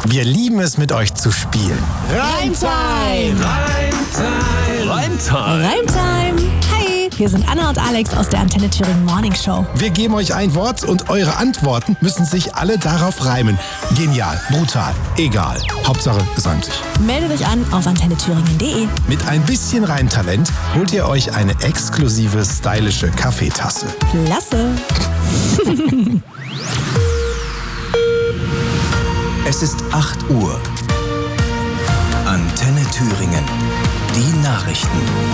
Wir lieben es, mit euch zu spielen. Reimtime! Reimtime! Hi, hier sind Anna und Alex aus der Antenne Thüringen Morning Show. Wir geben euch ein Wort und eure Antworten müssen sich alle darauf reimen. Genial, brutal, egal. Hauptsache, es reimt sich. Meldet euch an auf antennethüringen.de. Mit ein bisschen Reimtalent holt ihr euch eine exklusive, stylische Kaffeetasse. Klasse! Es ist 8 Uhr. Antenne Thüringen. Die Nachrichten.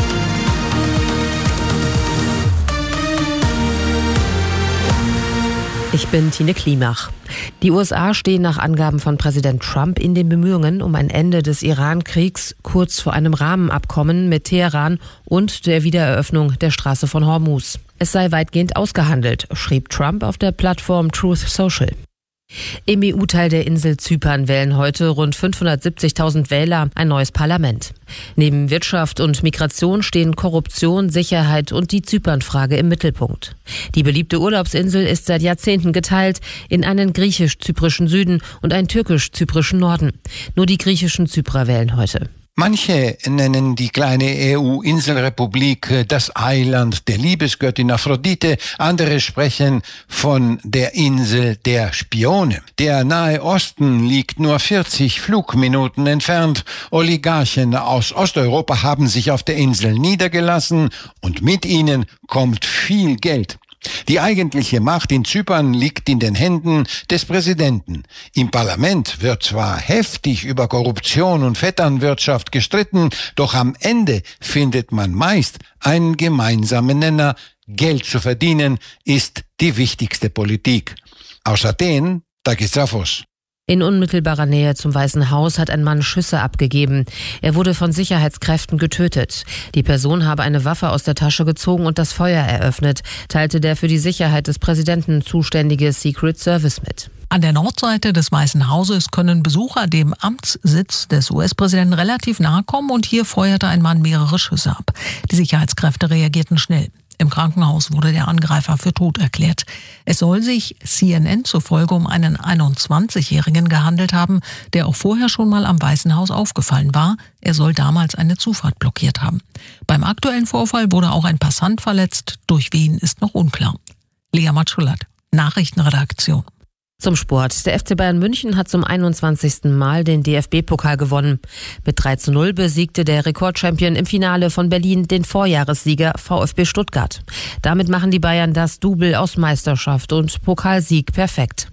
Ich bin Tine Klimach. Die USA stehen nach Angaben von Präsident Trump in den Bemühungen um ein Ende des Iran-Kriegs kurz vor einem Rahmenabkommen mit Teheran und der Wiedereröffnung der Straße von Hormuz. Es sei weitgehend ausgehandelt, schrieb Trump auf der Plattform Truth Social. Im EU-Teil der Insel Zypern wählen heute rund 570.000 Wähler ein neues Parlament. Neben Wirtschaft und Migration stehen Korruption, Sicherheit und die Zypernfrage im Mittelpunkt. Die beliebte Urlaubsinsel ist seit Jahrzehnten geteilt in einen griechisch-zyprischen Süden und einen türkisch-zyprischen Norden. Nur die griechischen Zyprer wählen heute. Manche nennen die kleine EU-Inselrepublik das Eiland der Liebesgöttin Aphrodite, andere sprechen von der Insel der Spione. Der Nahe Osten liegt nur 40 Flugminuten entfernt. Oligarchen aus Osteuropa haben sich auf der Insel niedergelassen und mit ihnen kommt viel Geld. Die eigentliche Macht in Zypern liegt in den Händen des Präsidenten. Im Parlament wird zwar heftig über Korruption und Vetternwirtschaft gestritten, doch am Ende findet man meist einen gemeinsamen Nenner. Geld zu verdienen ist die wichtigste Politik. Aus Athen, Takis Trafos. In unmittelbarer Nähe zum Weißen Haus hat ein Mann Schüsse abgegeben. Er wurde von Sicherheitskräften getötet. Die Person habe eine Waffe aus der Tasche gezogen und das Feuer eröffnet, teilte der für die Sicherheit des Präsidenten zuständige Secret Service mit. An der Nordseite des Weißen Hauses können Besucher dem Amtssitz des US-Präsidenten relativ nahe kommen und hier feuerte ein Mann mehrere Schüsse ab. Die Sicherheitskräfte reagierten schnell. Im Krankenhaus wurde der Angreifer für tot erklärt. Es soll sich CNN zufolge um einen 21-Jährigen gehandelt haben, der auch vorher schon mal am Weißen Haus aufgefallen war. Er soll damals eine Zufahrt blockiert haben. Beim aktuellen Vorfall wurde auch ein Passant verletzt. Durch wen ist noch unklar. Lea Matschulat, Nachrichtenredaktion. Zum Sport. Der FC Bayern München hat zum 21. Mal den DFB-Pokal gewonnen. Mit 3:0 besiegte der Rekordchampion im Finale von Berlin den Vorjahressieger VfB Stuttgart. Damit machen die Bayern das Double aus Meisterschaft und Pokalsieg perfekt.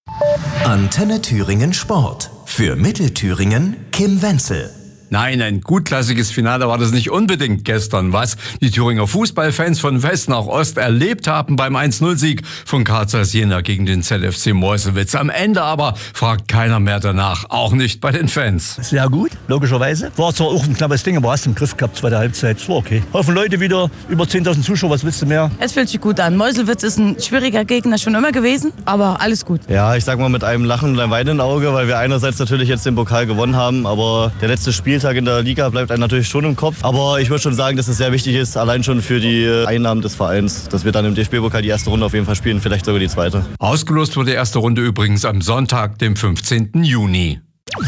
Antenne Thüringen Sport. Für Mittelthüringen Kim Wenzel. Nein, ein gutklassiges Finale war das nicht unbedingt gestern, was die Thüringer Fußballfans von West nach Ost erlebt haben beim 1:0-Sieg von Karzers Jena gegen den ZFC Meuselwitz. Am Ende aber fragt keiner mehr danach, auch nicht bei den Fans. Sehr gut, logischerweise. War zwar auch ein knappes Ding, aber hast du im Griff gehabt, zweite Halbzeit. Es war okay. Haufen Leute wieder, über 10.000 Zuschauer, was willst du mehr? Es fühlt sich gut an. Meuselwitz ist ein schwieriger Gegner schon immer gewesen, aber alles gut. Ja, ich sag mal mit einem Lachen und einem weinenden Auge, weil wir einerseits natürlich jetzt den Pokal gewonnen haben, aber der letzte Spieltag in der Liga bleibt einem natürlich schon im Kopf. Aber ich würde schon sagen, dass es sehr wichtig ist, allein schon für die Einnahmen des Vereins, dass wir dann im DFB-Pokal die erste Runde auf jeden Fall spielen, vielleicht sogar die zweite. Ausgelost wurde die erste Runde übrigens am Sonntag, dem 15. Juni.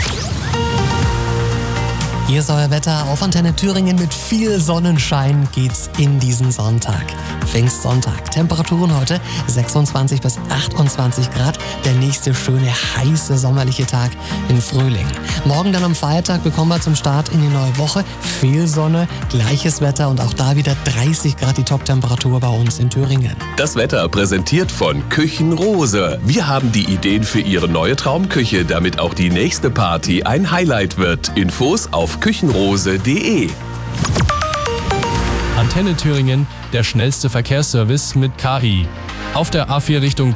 Hier ist euer Wetter auf Antenne Thüringen. Mit viel Sonnenschein geht's in diesen Sonntag. Pfingstsonntag. Temperaturen heute 26 bis 28 Grad. Der nächste schöne, heiße, sommerliche Tag im Frühling. Morgen dann am Feiertag bekommen wir zum Start in die neue Woche viel Sonne, gleiches Wetter und auch da wieder 30 Grad die Top-Temperatur bei uns in Thüringen. Das Wetter präsentiert von Küchenrose. Wir haben die Ideen für Ihre neue Traumküche, damit auch die nächste Party ein Highlight wird. Infos auf küchenrose.de. Antenne Thüringen, der schnellste Verkehrsservice mit KI. Auf der A4 Richtung